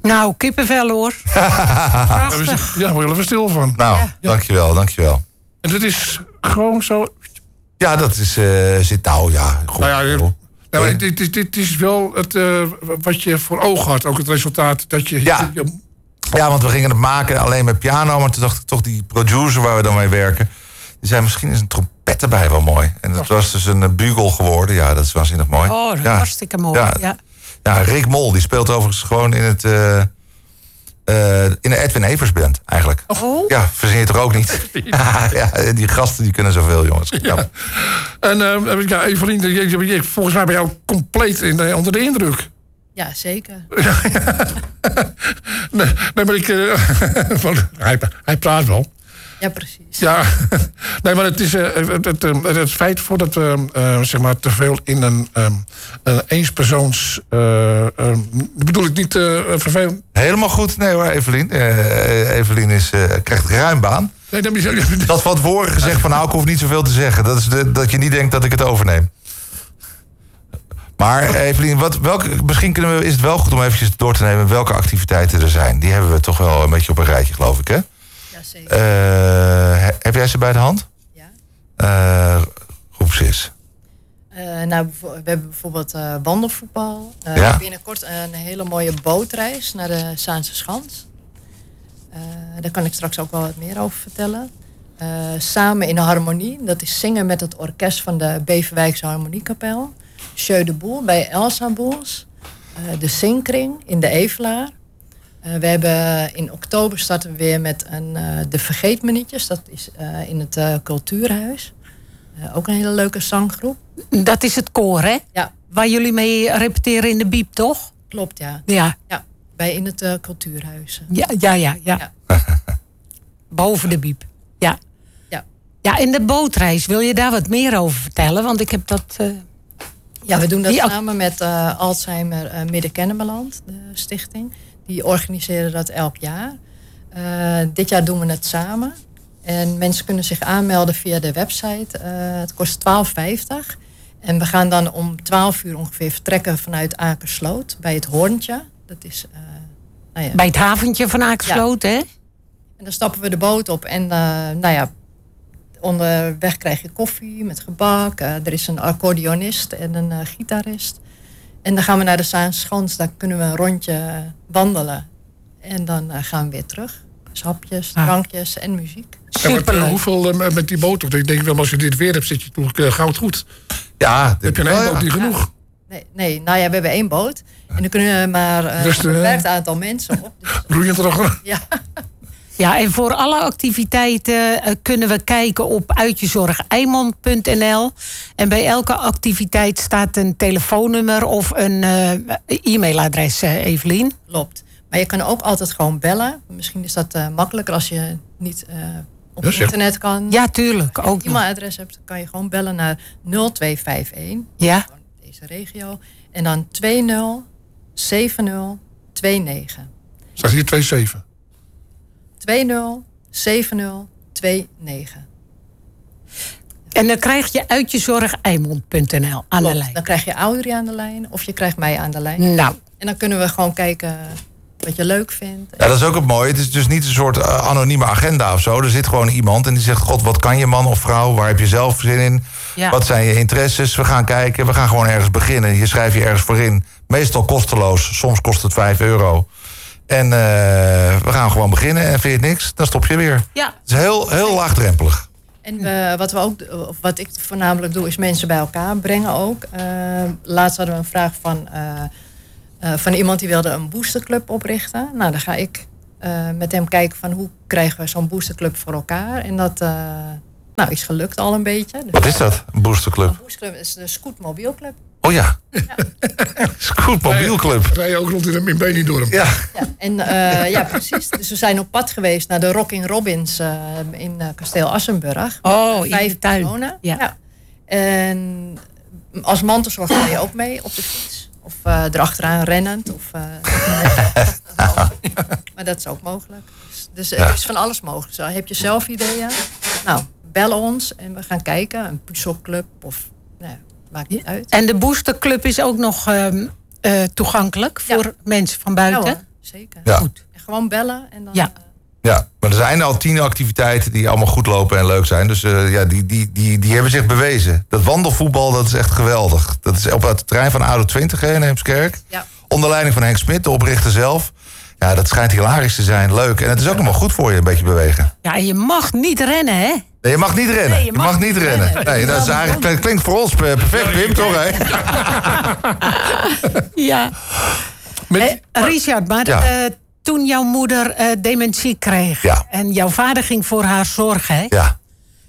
Nou, kippenvel hoor. Ja, we worden er stil van. Nou, dankjewel. En dit is gewoon zo... Ja, dat is... goed. Maar dit is wel het, wat je voor ogen had. Ook het resultaat dat je... Ja, want we gingen het maken alleen met piano. Maar toen dacht ik toch, die producer waar we dan mee werken... die zei, misschien is een trompet erbij wel mooi. En dat was dus een bugle geworden. Ja, dat is waanzinnig mooi. Oh, dat is hartstikke mooi. Ja, Rick Mol, die speelt overigens gewoon in het... in de Edwin Evers Band, eigenlijk. Oh? Ja, verzin je toch ook niet? Ja, die gasten die kunnen zoveel, jongens. Ja. En Evelien, volgens mij ben je ook compleet onder de indruk. Ja, zeker. Nee, maar hij praat wel. Ja, precies. Ja, nee, maar het is het feit voordat we zeg maar te veel in een eenspersoons... bedoel ik niet vervelend? Helemaal goed. Nee hoor, Evelien. Evelien krijgt ruim baan. Nee, dat van tevoren gezegd van, nou, ik hoef niet zoveel te zeggen. Dat is dat je niet denkt dat ik het overneem. Maar Evelien, misschien is het wel goed om eventjes door te nemen welke activiteiten er zijn. Die hebben we toch wel een beetje op een rijtje, geloof ik, hè? Ja, zeker. Heb jij ze bij de hand? Ja. Roep ze eens. We hebben bijvoorbeeld wandelvoetbal. Binnenkort een hele mooie bootreis naar de Zaanse Schans. Daar kan ik straks ook wel wat meer over vertellen. Samen in harmonie. Dat is zingen met het orkest van de Beverwijkse Harmoniekapel. Jeu de Boel bij Elsa Boels. De Zinkring in de Evelaar. We hebben in oktober starten we weer met de Vergeetmenietjes. Dat is in het Cultuurhuis. Ook een hele leuke zanggroep. Dat is het koor, hè? Ja. Waar jullie mee repeteren in de Biep, toch? Klopt, ja. Ja. Bij in het Cultuurhuis. Ja. Boven de Biep. Ja. Ja. Ja, en de bootreis, wil je daar wat meer over vertellen? Want ik heb dat... Ja, we doen dat samen met Alzheimer Midden-Kennemerland, de stichting. Die organiseren dat elk jaar. Dit jaar doen we het samen. En mensen kunnen zich aanmelden via de website. Het kost €12,50. En we gaan dan om 12 uur ongeveer vertrekken vanuit Akersloot bij het Hoorntje. Dat is... bij het haventje van Akersloot, hè? En dan stappen we de boot op en onderweg krijg je koffie met gebak. Er is een accordeonist en een gitarist. En dan gaan we naar de Zaanse Schans. Daar kunnen we een rondje wandelen. En dan gaan we weer terug. Dus hapjes, drankjes en muziek. Superleuk. Hoeveel met die boot? Ik denk wel, als je dit weer hebt, zit je toch goud goed. Ja. Heb je een boot niet genoeg? Nee, we hebben 1 boot. En dan kunnen maar een beperkt aantal mensen op. Dus, roeien er toch? Ja. Ja, en voor alle activiteiten kunnen we kijken op uitjezorgeimond.nl. En bij elke activiteit staat een telefoonnummer of een e-mailadres, Evelien. Klopt. Maar je kan ook altijd gewoon bellen. Misschien is dat makkelijker als je niet op internet kan. Ja, tuurlijk. Ook een e-mailadres hebt, dan kan je gewoon bellen naar 0251. Ja. Deze regio. En dan 207029. Staat hier 27? 207029. En dan krijg je uitjezorgeimond.nl aan de lijn. Dan krijg je Audrey aan de lijn of je krijgt mij aan de lijn. Nou. En dan kunnen we gewoon kijken wat je leuk vindt. Ja, dat is ook het mooie. Het is dus niet een soort anonieme agenda of zo. Er zit gewoon iemand en die zegt... God, wat kan je, man of vrouw? Waar heb je zelf zin in? Ja. Wat zijn je interesses? We gaan kijken. We gaan gewoon ergens beginnen. Je schrijft je ergens voor in. Meestal kosteloos. Soms kost het €5. En we gaan gewoon beginnen. En vind je het niks? Dan stop je weer. Ja. Het is heel laagdrempelig. En wat ik voornamelijk doe, is mensen bij elkaar brengen ook. Laatst hadden we een vraag van iemand die wilde een boosterclub oprichten. Nou, dan ga ik met hem kijken van hoe krijgen we zo'n boosterclub voor elkaar. En dat is gelukt al een beetje. Dus wat is dat, een boosterclub? Een boosterclub is de Scootmobielclub. Oh ja. Scootmobielclub. Rij je ook rond in Benidorm. Ja. Ja, precies. Dus we zijn op pad geweest naar de Rocking Robins in kasteel Assenburg. Oh, in 5 de tuin. personen. Ja. En als mantelzorg ga je ook mee op de fiets. Of erachteraan rennend. Maar dat is ook mogelijk. Dus het is van alles mogelijk. Zo, heb je zelf ideeën? Nou, bel ons en we gaan kijken. Een puzzelclub of... maakt niet uit. En de boosterclub is ook nog toegankelijk voor mensen van buiten? Ja, zeker. Ja. Goed. En gewoon bellen en dan... Ja. Ja, maar er zijn al 10 activiteiten die allemaal goed lopen en leuk zijn. Dus die hebben zich bewezen. Dat wandelvoetbal, dat is echt geweldig. Dat is op het terrein van ADO 20 in Heemskerk. Ja. Onder leiding van Henk Smit, de oprichter zelf. Ja, dat schijnt hilarisch te zijn, leuk. En het is ook nog maar goed voor je, een beetje bewegen. Ja, en je mag niet rennen, hè? Nee, je mag niet rennen. Nee, je mag niet rennen. Nee, dat is eigenlijk, klinkt voor ons perfect, Wim, toch? Hè? Ja. Richard, maar toen jouw moeder dementie kreeg... en jouw vader ging voor haar zorgen... Ja.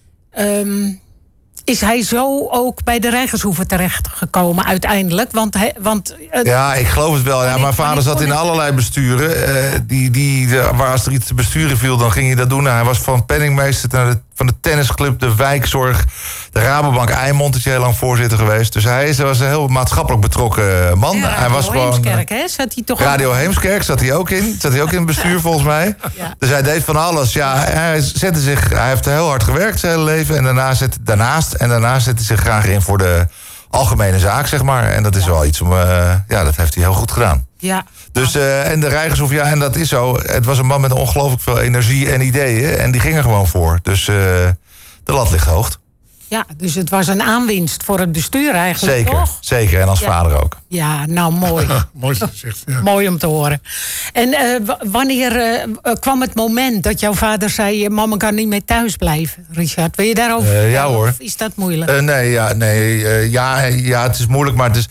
Is hij zo ook bij de Rijgershoeve terechtgekomen uiteindelijk? Ja, ik geloof het wel. Ja, mijn vader zat in allerlei besturen. Waar als er iets te besturen viel, dan ging hij dat doen. Hij was van penningmeester van de tennisclub, de wijkzorg. De Rabobank Eimond is heel lang voorzitter geweest. Dus hij was een heel maatschappelijk betrokken man. Ja, hij was gewoon Heemskerk, hè? Zat hij toch Radio Heemskerk zat hij ook in. Zat hij ook in het bestuur volgens mij. Ja. Dus hij deed van alles. Ja, hij heeft heel hard gewerkt zijn hele leven. En daarna zette hij zich graag in voor de algemene zaak, zeg maar. En dat is wel iets dat heeft hij heel goed gedaan. Ja. Dus, en de Rijgershoeve, en dat is zo. Het was een man met ongelooflijk veel energie en ideeën. En die ging er gewoon voor. Dus de lat ligt hoog. Ja, dus het was een aanwinst voor het bestuur eigenlijk, zeker, toch? Zeker, en als vader ook. Ja, nou mooi. Mooi gezegd, ja. Mooi om te horen. En wanneer kwam het moment dat jouw vader zei... mama kan niet meer thuis blijven, Richard? Wil je daarover ja hoor. Of is dat moeilijk? Ja, het is moeilijk, maar het is...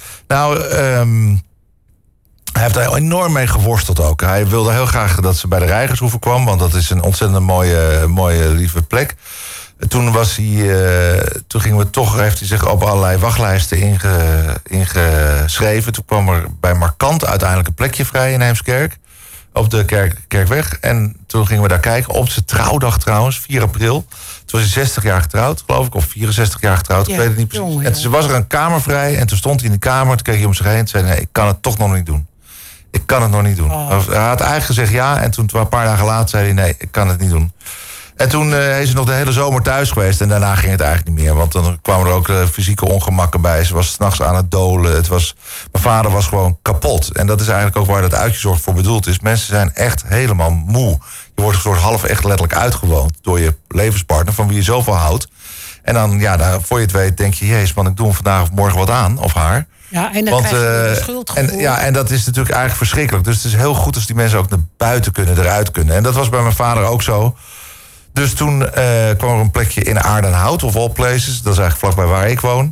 Hij heeft er enorm mee geworsteld ook. Hij wilde heel graag dat ze bij de Rijgershoeve kwam... want dat is een ontzettend mooie lieve plek. Toen heeft hij zich op allerlei wachtlijsten ingeschreven. Toen kwam er bij Markant uiteindelijk een plekje vrij in Heemskerk. Op de Kerkweg. En toen gingen we daar kijken. Op zijn trouwdag trouwens, 4 april. Toen was hij 60 jaar getrouwd, geloof ik. Of 64 jaar getrouwd, ik weet het niet precies. En toen was er een kamer vrij. En toen stond hij in de kamer. Toen keek hij om zich heen en zei... nee, ik kan het toch nog niet doen. Ik kan het nog niet doen. Hij had eigenlijk gezegd ja. En toen een paar dagen later zei hij... nee, ik kan het niet doen. En toen is ze nog de hele zomer thuis geweest. En daarna ging het eigenlijk niet meer. Want dan kwamen er ook fysieke ongemakken bij. Ze was 's nachts aan het dolen. Mijn vader was gewoon kapot. En dat is eigenlijk ook waar dat uitjezorg voor bedoeld is. Mensen zijn echt helemaal moe. Je wordt een soort half echt letterlijk uitgewoond... door je levenspartner, van wie je zoveel houdt. En dan, voor je het weet, denk je... jezus man, ik doe hem vandaag of morgen wat aan, of haar. Ja, en dan krijg je de schuldgevoel. En dat is natuurlijk eigenlijk verschrikkelijk. Dus het is heel goed als die mensen ook naar buiten kunnen, eruit kunnen. En dat was bij mijn vader ook zo... Dus toen kwam er een plekje in Aardenhout, of all places. Dat is eigenlijk vlakbij waar ik woon.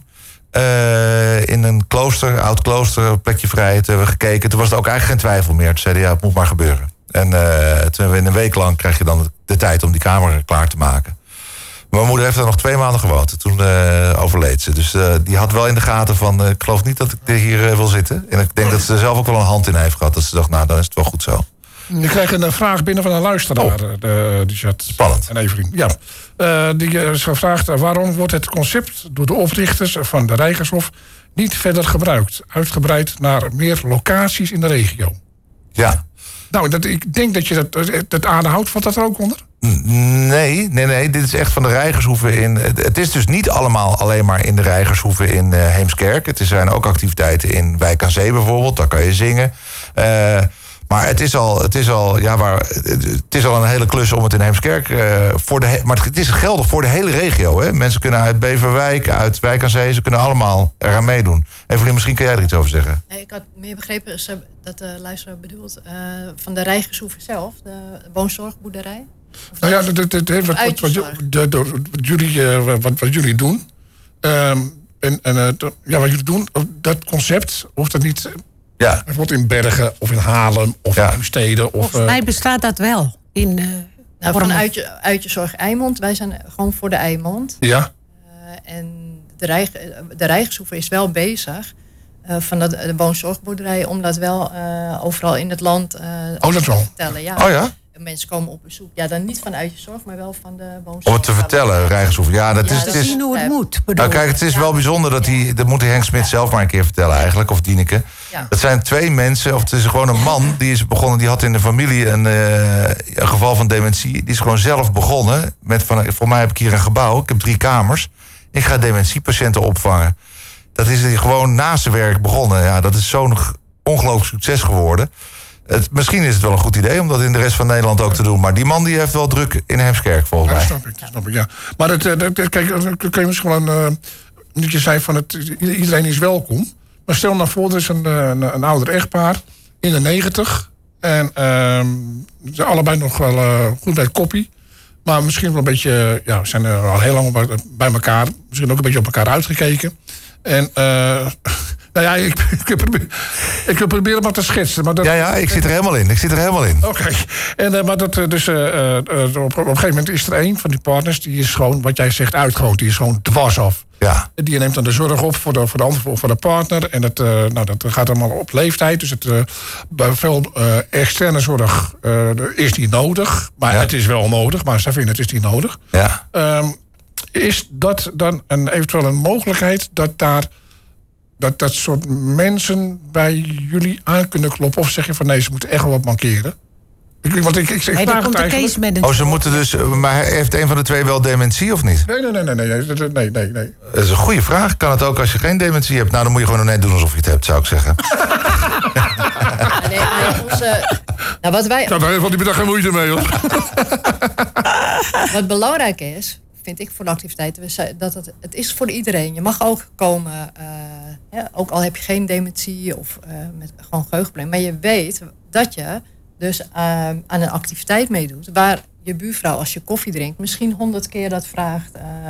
In een klooster, oud klooster, een plekje vrij. Toen hebben we gekeken. Toen was het ook eigenlijk geen twijfel meer. Toen zeiden ja, het moet maar gebeuren. En toen hebben we in een week lang krijg je dan de tijd om die kamer klaar te maken. Mijn moeder heeft er nog 2 maanden gewoond. Toen overleed ze. Dus die had wel in de gaten van... ik geloof niet dat ik hier wil zitten. En ik denk dat ze er zelf ook wel een hand in heeft gehad. Dat ze dacht, nou, dan is het wel goed zo. Ik krijg een vraag binnen van een luisteraar. Spannend. En Evelien. Ja. Die is gevraagd: waarom wordt het concept door de oprichters van de Rijgershof niet verder gebruikt? Uitgebreid naar meer locaties in de regio. Ja. Nou, ik denk dat je dat aanhoudt. Valt dat er ook onder? Nee. Dit is echt van de Rijgershoeve in... Het is dus niet allemaal alleen maar in de Rijgershoeve in Heemskerk. Er zijn ook activiteiten in Wijk aan Zee bijvoorbeeld. Daar kan je zingen. Maar het is al een hele klus om het in Heemskerk... maar het is geldig voor de hele regio. Hè? Mensen kunnen uit Beverwijk, uit Wijk aan Zee... ze kunnen allemaal eraan meedoen. Evelien, misschien kan jij er iets over zeggen. Nee, ik had meer begrepen dat de luisteraar bedoelt... van de Rijgershoeve zelf, de woonzorgboerderij. Nou ja, wat jullie doen... wat jullie doen, dat concept... of dat niet... Ja. Bijvoorbeeld in Bergen of in Haarlem of in Steden. Volgens mij bestaat dat wel. Van Uitjezorg Eimond. Wij zijn gewoon voor de Eimond. Ja. En de Rijgershoeve is wel bezig... van de woonzorgboerderij... om dat wel overal in het land dat wel. te vertellen. Ja. Oh ja? Mensen komen op bezoek. Ja, dan niet van Uitjezorg, maar wel van de woonzorg. Om het te vertellen, Rijgershoeve. Ja, dat is... Te zien hoe het moet. Nou, kijk, het is wel bijzonder dat moet Henk Smit zelf maar een keer vertellen eigenlijk. Of Dieneke. Ja. Dat zijn 2 mensen, of het is gewoon een man... die is begonnen, die had in de familie een geval van dementie. Die is gewoon zelf begonnen. Voor mij heb ik hier een gebouw. Ik heb 3 kamers. Ik ga dementiepatiënten opvangen. Dat is gewoon naast zijn werk begonnen. Ja, dat is zo'n ongelooflijk succes geworden. Misschien is het wel een goed idee om dat in de rest van Nederland ook te doen. Maar die man die heeft wel druk in Heemskerk, volgens mij. Dat snap ik, ja. Maar kijk, dan kun je misschien wel dat je zei van iedereen is welkom. Maar stel nou voor, er is een ouder echtpaar in de 90. En ze zijn allebei nog wel goed bij het koppie. Maar misschien wel een beetje, zijn er al heel lang bij elkaar. Misschien ook een beetje op elkaar uitgekeken. En nou ja, ik probeer het maar te schetsen. Maar dat, ik zit er helemaal in. Oké. Maar dat dus op een gegeven moment is er een van die partners, die is gewoon, wat jij zegt, uitgroot. Die is gewoon dwars af. Ja. Die neemt dan de zorg op voor de andere, voor de partner. En dat gaat allemaal op leeftijd. Dus bij veel externe zorg is niet nodig. Maar het is wel nodig. Maar zij vinden het is niet nodig. Ja. Is dat dan eventueel een mogelijkheid dat soort mensen bij jullie aan kunnen kloppen? Of zeg je van nee, ze moeten echt wel wat mankeren? Want ik nee, daar komt de case manager. Ze moeten dus. Maar heeft een van de twee wel dementie of niet? Nee. Dat is een goede vraag. Kan het ook als je geen dementie hebt? Nou, dan moet je gewoon net doen alsof je het hebt, zou ik zeggen. Wat wij. Daar heeft die middag geen moeite mee, hoor. Wat belangrijk is, vind ik voor de activiteiten, dat het is voor iedereen. Je mag ook komen, ook al heb je geen dementie of met gewoon geheugenprobleem, maar je weet dat je dus aan een activiteit meedoet waar je buurvrouw, als je koffie drinkt, misschien 100 keer dat vraagt.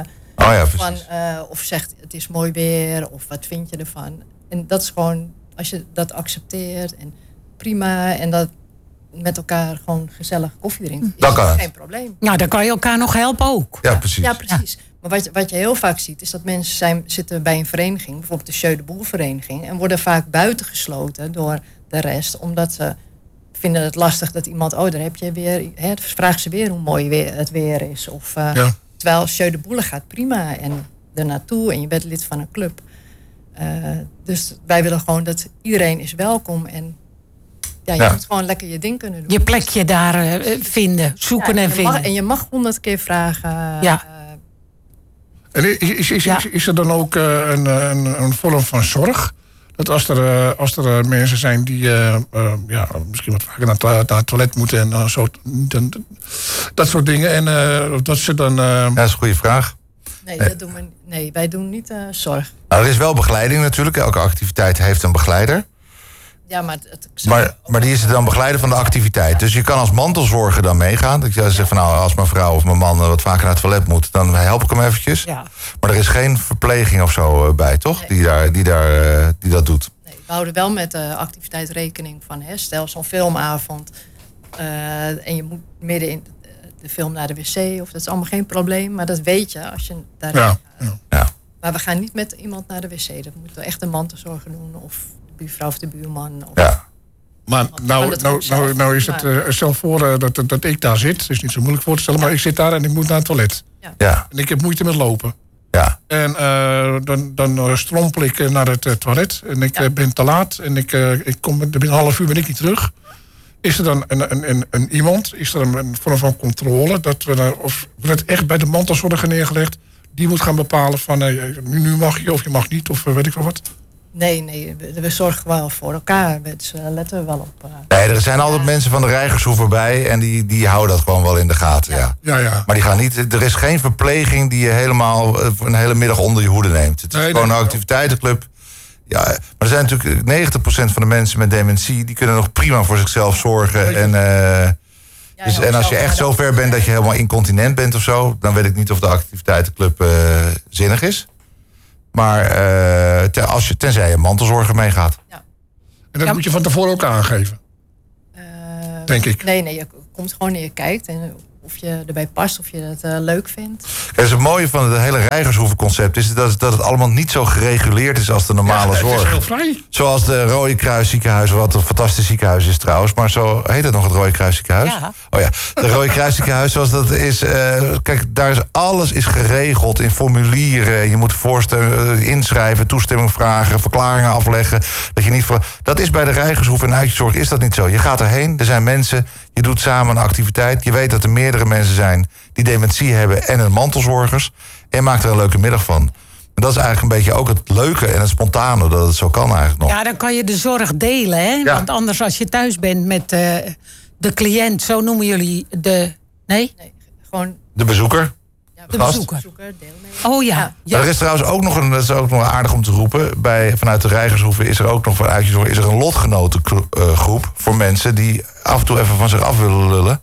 Of zegt het is mooi weer, of wat vind je ervan? En dat is gewoon, als je dat accepteert en prima, en dat met elkaar gewoon gezellig koffie drinkt, is dat geen probleem. Nou, dan kan je elkaar nog helpen ook. Ja, precies. Ja, precies. Ja. Maar wat je heel vaak ziet, is dat mensen zitten bij een vereniging, bijvoorbeeld de Jeu de Boel vereniging, en worden vaak buitengesloten door de rest, omdat ze vinden het lastig dat iemand, daar heb je weer, vragen ze weer hoe mooi het weer is. Of, terwijl Jeu de Boel gaat prima en er naartoe en je bent lid van een club. Dus wij willen gewoon dat iedereen is welkom en je moet gewoon lekker je ding kunnen doen. Je plekje daar vinden, zoeken en vinden. En je mag 100 keer vragen. En is er dan ook een vorm van zorg? Dat als er mensen zijn die misschien wat vaker naar het toilet moeten en zo, dat soort dingen. En dat ze dan. Dat is een goede vraag. Nee, wij doen niet zorg. Nou, er is wel begeleiding natuurlijk. Elke activiteit heeft een begeleider. Ja, maar die is het dan begeleider van de activiteit. Dus je kan als mantelzorger dan meegaan. Dat je zegt van als mijn vrouw of mijn man wat vaker naar het toilet moet, dan help ik hem eventjes. Ja. Maar er is geen verpleging of zo bij, toch? Nee. Die dat doet. Nee, we houden wel met de activiteit rekening van, stel zo'n filmavond en je moet midden in de film naar de wc, of dat is allemaal geen probleem, maar dat weet je als je daarheen gaat. Ja. Maar we gaan niet met iemand naar de wc. Dat moeten we echt een mantelzorger doen, of de buurvrouw of de buurman. Maar nou is het, stel voor dat ik daar zit. Het is niet zo moeilijk voor te stellen, maar ik zit daar en ik moet naar het toilet. Ja. En ik heb moeite met lopen. Ja. En dan strompel ik naar het toilet en ik ben te laat en ik kom binnen een half uur ben ik niet terug. Is er dan een iemand, is er een vorm van controle, of wordt het echt bij de mantelzorger neergelegd, die moet gaan bepalen van nu mag je of je mag niet, of weet ik wel wat? Nee, we zorgen wel voor elkaar. Dus letten we wel op. Nee, er zijn altijd mensen van de Reigershoeve bij en die houden dat gewoon wel in de gaten. Ja. Maar die gaan niet. Er is geen verpleging die je helemaal een hele middag onder je hoede neemt. Het is gewoon een activiteitenclub. Ja, maar er zijn natuurlijk 90% van de mensen met dementie, die kunnen nog prima voor zichzelf zorgen. En als je echt zo ver bent dat je helemaal incontinent bent of zo, dan weet ik niet of de activiteitenclub zinnig is. Maar tenzij je mantelzorger meegaat. Ja. En dat moet je van tevoren ook aangeven. Denk ik. Nee, je komt gewoon en je kijkt. En of je erbij past, of je het leuk vindt. Kijk, het mooie van het hele Reigershoeve-concept is dat het allemaal niet zo gereguleerd is als de normale zorg. Het is heel vrij. Zoals de Rode Kruis ziekenhuis, wat een fantastisch ziekenhuis is trouwens. Maar zo heet het nog, het Rode Kruis ziekenhuis? Ja. Oh ja, de Rode Kruis ziekenhuis, zoals dat is. Kijk, daar is alles geregeld in formulieren. Je moet inschrijven, toestemming vragen, verklaringen afleggen. Dat is bij de Reigershoeve en uitjezorg is dat niet zo. Je gaat erheen, er zijn mensen, je doet samen een activiteit. Je weet dat er meerdere mensen zijn die dementie hebben en hun mantelzorgers. En maakt er een leuke middag van. En dat is eigenlijk een beetje ook het leuke en het spontane, dat het zo kan eigenlijk nog. Ja, dan kan je de zorg delen, hè? Ja. Want anders als je thuis bent met de cliënt, zo noemen jullie Nee, gewoon... De bezoeker. Ja, de bezoeker. Deelnemer. Oh ja. Er is trouwens ook nog dat is ook nog aardig om te roepen. Vanuit de Rijgershoeve is er ook nog vanuit je is er een lotgenotengroep voor mensen die af en toe even van zich af willen lullen.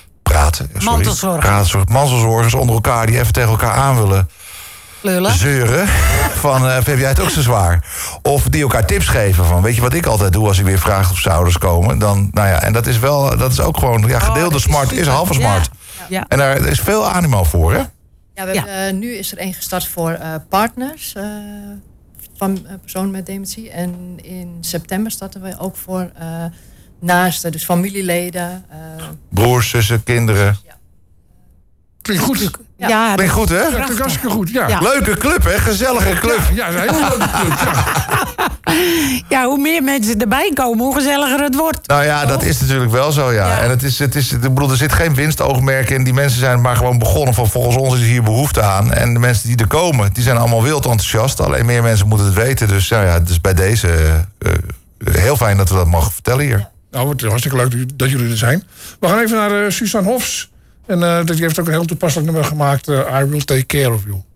Mantelzorgers onder elkaar die even tegen elkaar aan willen zeuren. Van, heb jij het ook zo zwaar? Of die elkaar tips geven van, weet je wat ik altijd doe als ik weer vraag of schouders komen? Dan, en dat is ook gewoon, gedeelde smart is halve smart. Ja. En daar is veel animo voor, hè? Ja, nu is er één gestart voor partners van personen met dementie. En in september starten we ook voor naasten, dus familieleden. Broers, zussen, kinderen. Ja. Klinkt goed. Ja, Klinkt goed, hè? Ja, klinkt hartstikke goed, ja. Leuke club, hè? Gezellige club. Ja, een hele leuke club, Ja, hoe meer mensen erbij komen, hoe gezelliger het wordt. Nou ja, dat is natuurlijk wel zo, ja. En ik bedoel, er zit geen winstoogmerk in. Die mensen zijn maar gewoon begonnen van, volgens ons is hier behoefte aan. En de mensen die er komen, die zijn allemaal wild enthousiast. Alleen meer mensen moeten het weten. Dus het is bij deze heel fijn dat we dat mogen vertellen hier. Ja. Nou, het is hartstikke leuk dat jullie er zijn. We gaan even naar Suzanne Hofs. En die heeft ook een heel toepasselijk nummer gemaakt. I Will Take Care of You.